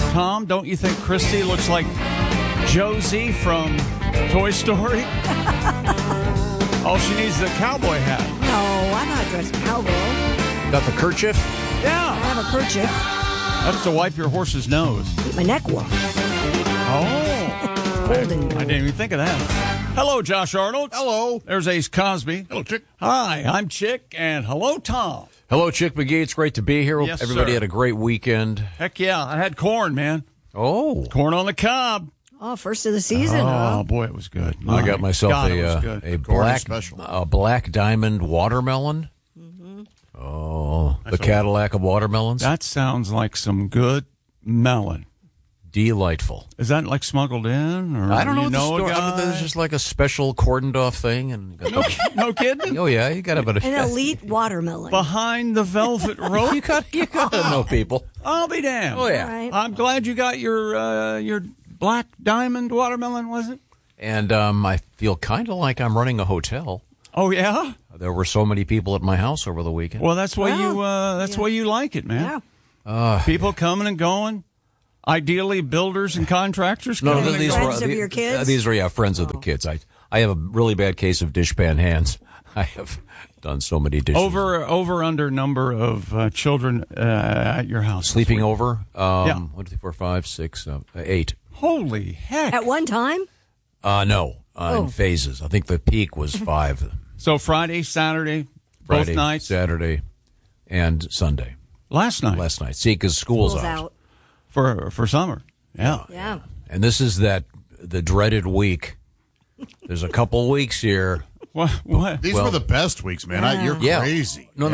Tom, don't you think Christy looks like Josie from Toy Story? All she needs is a cowboy hat. No, I'm not dressed cowboy. Got the kerchief? I Yeah. have a kerchief. That's to wipe your horse's nose. Keep my neck warm. Oh. Cold in here. I didn't even think of that. Hello, Josh Arnold. Hello. There's Ace Cosby. Hello, Chick. Hi, I'm Chick, and hello, Tom. Hello, Chick McGee. It's great to be here. Yes, Everybody sir. had a great weekend. Heck yeah, I had corn, man. Oh. Corn on the cob. Oh, first of the season, Oh, huh? boy, it was good. I got myself God, it was good. a black diamond watermelon. Mm-hmm. Oh, the Cadillac of watermelons. That sounds like some good melon. Delightful. Is that like smuggled in? Or I don't know. You know a guy? There's just like a special cordoned off thing, and No kidding? oh yeah, you got to An elite watermelon. Behind the velvet rope? you got to know people. I'll be damned. Oh yeah. All right. I'm glad you got your black diamond watermelon, was it? And I feel kind of like I'm running a hotel. Oh, yeah? There were so many people at my house over the weekend. Well, that's why Well, why you like it, man. Yeah. People coming and going. Ideally, builders and contractors No, coming and these going. Friends of your kids? These are friends of the kids. I have a really bad case of dishpan hands. I have done so many dishes. Over under number of children at your house. Sleeping over. Yeah. 1, 2, 3, 4, 5, 6, 8. Holy heck. At one time? No, in phases. I think the peak was 5. So Friday, Saturday, Friday, both nights? Saturday, and Sunday. Last night. Last night. See, because school's out. For summer. Yeah. Yeah. And this is the dreaded week. There's a couple weeks here. What? These were the best weeks, man. You're Yeah. crazy. No.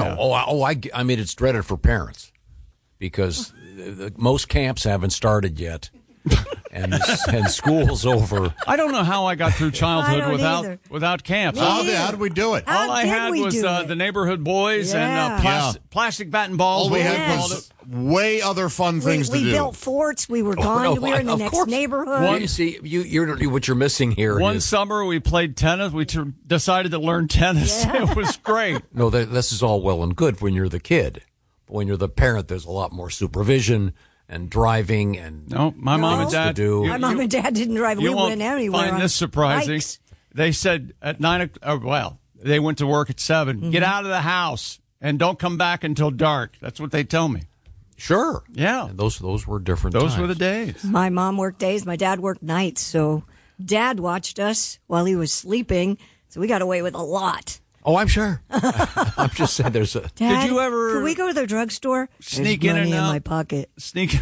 I mean, it's dreaded for parents because most camps haven't started yet, and school's over. I don't know how I got through I childhood don't either. without camps. How did we do it? How All I did had we was do it? the neighborhood boys Yeah. and plastic bat and balls. All we had Yes. was way other fun things We to do. built forts. We were gone. we were in the of next course. neighborhood. You see, what you're missing here One is summer we played tennis. We decided to learn tennis. Yeah. It was great. no. This is all well and good when you're the kid, but when you're the parent, there's a lot more supervision and driving and No, my mom and No. dad. to do. My mom and dad didn't drive. You We won't went anywhere. find on this surprising. bikes. They said at 9 o'clock. Well, they went to work at 7. Mm-hmm. Get out of the house and don't come back until dark. That's what they tell me. Sure, Yeah. And those were different. Those times. were the days. My mom worked days. My dad worked nights. So Dad watched us while he was sleeping. So we got away with a lot. Oh, I'm sure. I'm just saying, there's a. Dad, Did you ever Could we go to the drugstore? sneak There's in and money out? my pocket. Sneak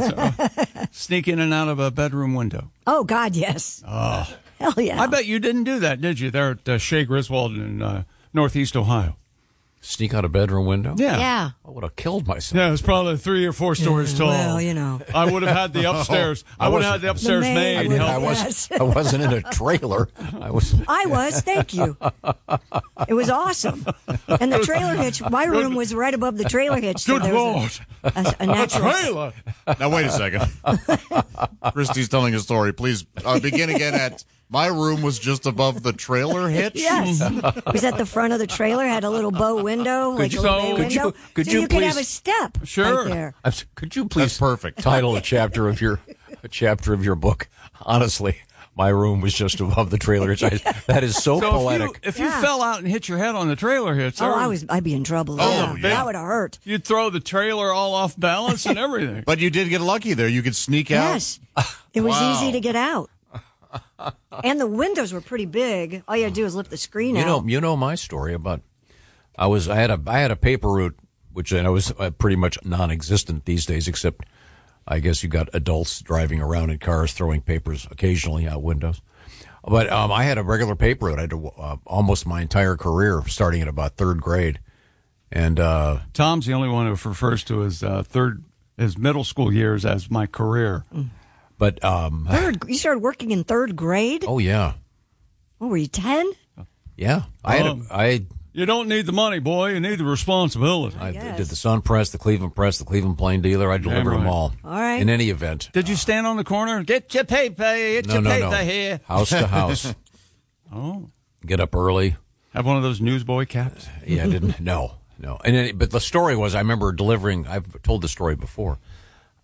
in and out of a bedroom window. Oh God, yes. Oh, hell yeah. I bet you didn't do that, did you? There at Shea Griswold in Northeast Ohio. Sneak out a bedroom window? Yeah. I would have killed myself. Yeah, it was probably 3 or 4 stories tall. Well, you know. I would have had the upstairs. I would have had the upstairs The maid maid would- help. Yes. I wasn't in a trailer. I was. Thank you. It was awesome. And the trailer hitch, my room was right above the trailer hitch. So Good there Lord. was a natural. Trailer. Now, wait a second. Christy's telling a story. Please begin again at my room was just above the trailer hitch. Yes. It was at the front of the trailer, had a little bow window, like a little bay window. could so you you could have please- a step Sure. right there. Could you please That's perfect. title a chapter of your book? Honestly, my room was just above the trailer hitch. That is so, So poetic. if you Yeah. fell out and hit your head on the trailer hitch, I'd be in trouble. Oh, yeah. That would have hurt. you'd throw the trailer all off balance and everything. But you did get lucky there. You could sneak out. Yes. It was Wow. easy to get out. And the windows were pretty big. All you had to do is lift the screen out. You know my story about. I had a paper route, which I know is pretty much non-existent these days, except I guess you got adults driving around in cars throwing papers occasionally out windows. But I had a regular paper route. I had almost my entire career, starting at about 3rd grade, and Tom's the only one who refers to his middle school years as my career. but You started working in 3rd grade? oh yeah, What were you, 10? yeah. I You don't need the money, boy. You need the responsibility. Yes. did the Sun Press, the Cleveland Press, the Cleveland Plain Dealer. I delivered right. them all. All right. In any event. Did you stand on the corner? Get your paper. Get No, your no, paper no. here. House to house. Oh. Get up early. Have one of those newsboy caps? Yeah, I didn't. No. And but the story was, I remember delivering. I've told the story before.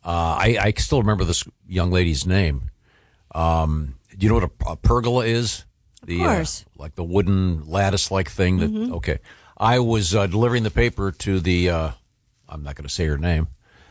I still remember this young lady's name. Do you know what a pergola is? Of course. Like the wooden lattice-like thing. That Okay. I was delivering the paper to the, I'm not going to say her name,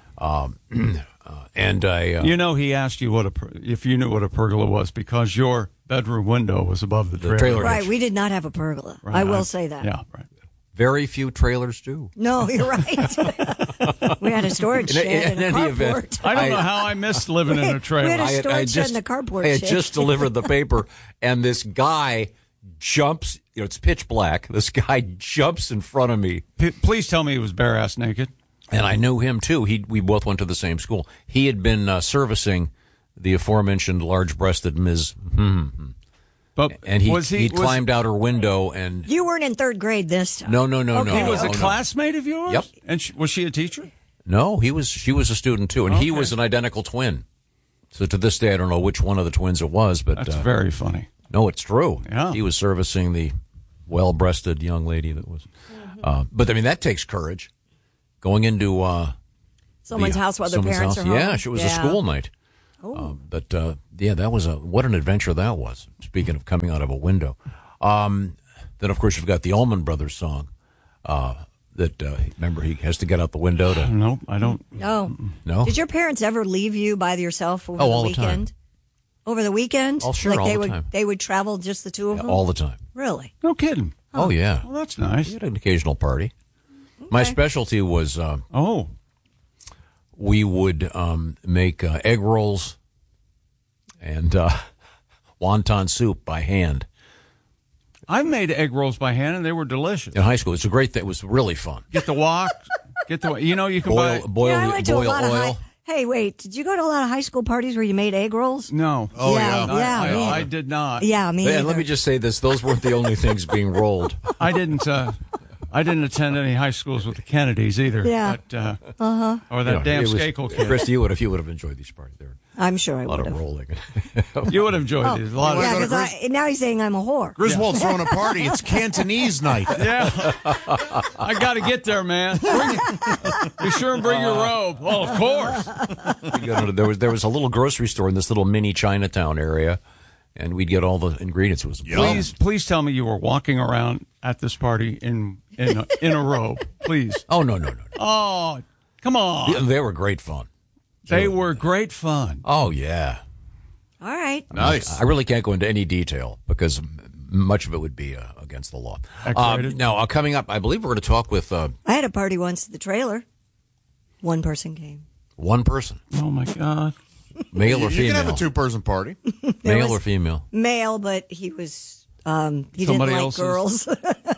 and I... he asked you if you knew what a pergola was because your bedroom window was above the trailer. Right, we did not have a pergola. Right. I will say that. Yeah, right. Very few trailers do. No, you're right. We had a storage shed and a carport. I don't know how I missed living in a trailer. We had a storage shed and a carport I had shed. just delivered the paper, and this guy jumps. It's pitch black. This guy jumps in front of me. Please tell me he was bare-ass naked. And I knew him, too. We both went to the same school. He had been servicing the aforementioned large-breasted Ms. But And he climbed out her window and... You weren't in third grade this time. No. Okay. He was no, a classmate of yours? Yep. And was she a teacher? No, she was a student, too. And he Okay. was an identical twin. So to this day, I don't know which one of the twins it was, but... That's very funny. No, it's true. Yeah. He was servicing the well-breasted young lady that was... but, I mean, that takes courage. Going into... Someone's house while their parents are home. Yeah, it was a school night. But that was what an adventure that was. Speaking of coming out of a window. Then, of course, you've got the Allman Brothers song remember, he has to get out the window to... No, I don't. No? Did your parents ever leave you by yourself over all the the time. weekend? Over the weekend? Oh, sure, all the time. They would travel just the two of them? All the time. Really? No kidding. Oh, yeah. Well, that's nice. We had an occasional party. My specialty was we would make egg rolls and wonton soup by hand. I made egg rolls by hand, and they were delicious. In high school, it's a great thing. It was really fun. Get the wok. You can buy... Boil I went to a lot oil. of Hey, wait, did you go to a lot of high school parties where you made egg rolls? No. Oh, Yeah. yeah. I did not. Yeah, me And either. let me just say this: those weren't the only things being rolled. I didn't attend any high schools with the Kennedys either. Yeah. But, or that damn Skakel kid. Chris, you would have enjoyed these parties. There were I'm sure I a lot would of have. rolling. You would have enjoyed these. A lot Yeah, of because now he's saying I'm a whore. Griswold's throwing a party. It's Cantonese night. Yeah. I got to get there, man. Be sure and bring your robe. Well, of course. There was a little grocery store in this little mini Chinatown area, and we'd get all the ingredients. It was Please tell me you were walking around at this party in a robe. Please. Oh no. Oh, come on. They were great fun. They were great fun. Oh yeah. All right. Nice. I really can't go into any detail because much of it would be against the law. X-rated? Now, coming up, I believe we're going to talk with I had a party once at the trailer. One person came. one person, Oh, my God. male or You female. can have a two-person party. Male was- or female. Male, but he was he didn't Somebody like else's? girls.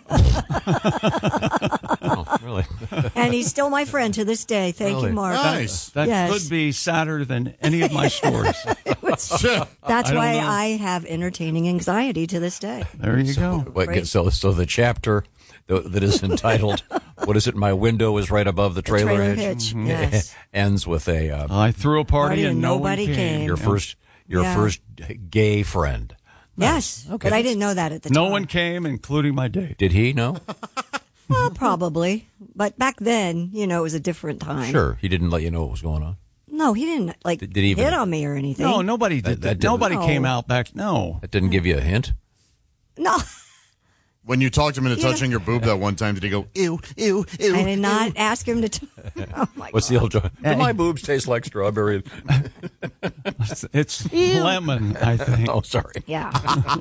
Oh, really? And he's still my friend to this day. Thank Really? you, Mark. Nice. That Yes. could be sadder than any of my stories. That's I don't why know. I have entertaining anxiety to this day. There you go. Great. So the chapter that is entitled "What is it? My window is right above the trailer, Trailer hitch," hitch. Yes. ends with a I threw a party and nobody no one came. came. your Yeah. first gay friend. Yes. Okay. But I didn't know that at the No time. one came, including my date. Did he? No. Well, probably. But back then, it was a different time. Sure. He didn't let you know what was going on. No, he didn't Did he even- hit on me or anything. No, nobody did That that. didn't- Nobody No. came out back. No. That didn't give you a hint. No. When you talked him into touching your boob that one time, did he go, ew, ew, ew? I did not ask him to. Oh my What's God. the old joke? Do my boobs taste like strawberry? It's lemon, I think. Oh, sorry. Yeah.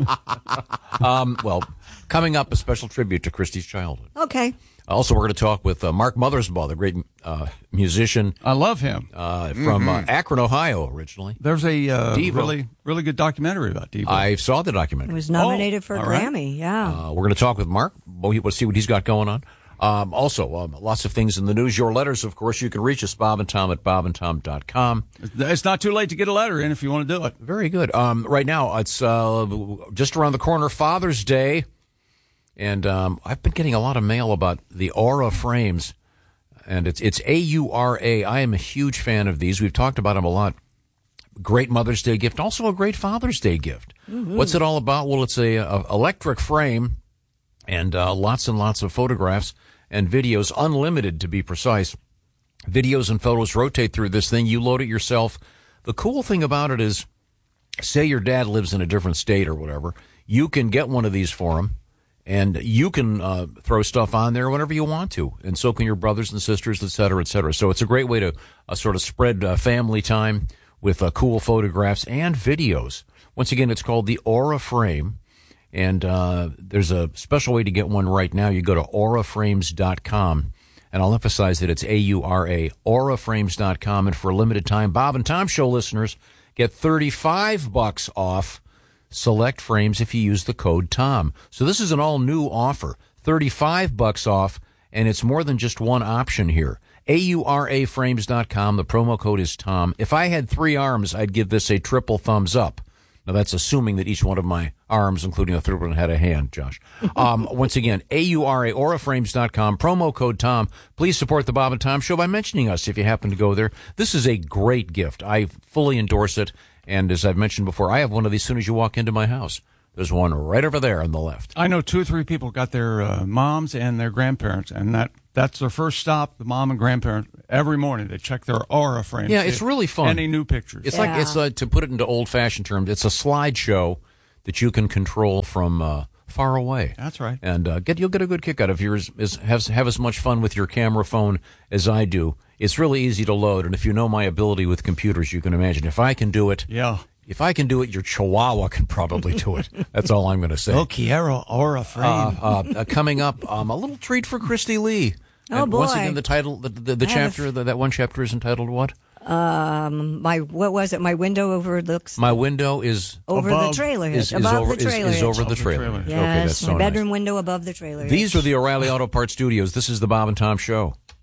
Well, coming up, a special tribute to Christie's childhood. Okay. Also, we're going to talk with Mark Mothersbaugh, the great musician I love him. from Akron, Ohio, originally. There's a Devo. really good documentary about Devo. I saw the It documentary. was nominated for a all right. Grammy. Yeah. We're going to talk with Mark. We'll see what he's got going on. Also, lots of things in the news. Your letters, of course, you can reach us, Bob and Tom at bobandtom.com. It's not too late to get a letter in if you want to do it. Very good. Right now, it's just around the corner, Father's Day. And I've been getting a lot of mail about the Aura frames. And it's A-U-R-A. I am a huge fan of these. We've talked about them a lot. Great Mother's Day gift. Also a great Father's Day gift. Mm-hmm. What's it all about? Well, it's a electric frame and lots of photographs and videos, unlimited to be precise, videos and photos rotate through this thing. You load it yourself. The cool thing about it is, say your dad lives in a different state or whatever, you can get one of these for him, and you can throw stuff on there whenever you want to, and so can your brothers and sisters, et cetera, et cetera. So it's a great way to sort of spread family time with cool photographs and videos. Once again, it's called the Aura Frame, and there's a special way to get one right now. You go to auraframes.com, and I'll emphasize that it's A-U-R-A, auraframes.com, and for a limited time, Bob and Tom Show listeners get $35 off select frames if you use the code TOM. So this is an all-new offer, $35 off, and it's more than just one option here. AURAFrames.com, the promo code is TOM. If I had 3 arms, I'd give this a triple thumbs up. Now, that's assuming that each one of my arms, including a third one, had a hand, Josh. Once again, AURAFrames.com, promo code TOM. Please support the Bob and Tom Show by mentioning us if you happen to go there. This is a great gift. I fully endorse it. And as I've mentioned before, I have one of these as soon as you walk into my house. There's one right over there on the left. I know 2 or 3 people got their moms and their grandparents, and that's their first stop, the mom and grandparents. Every morning they check their Aura frames. Yeah, it's really fun. Any new pictures. It's like, to put it into old-fashioned terms, it's a slideshow that you can control from far away. That's right. And you'll get a good kick out of yours. Have as much fun with your camera phone as I do. It's really easy to load, and if you know my ability with computers, you can imagine. If I can do it, if I can do it, your Chihuahua can probably do it. That's all I'm going to say. Oh, Kiera Aura Frame. Coming up, a little treat for Christy Lee. Oh, and boy. Once again, the title, the chapter, that one chapter is entitled what? What was it? My window overlooks. My window is over the trailer. Above the trailer. Is over the trailer. Yes, okay, that's so my bedroom nice. window above the trailer. These are the O'Reilly Auto Parts Studios. This is the Bob and Tom Show.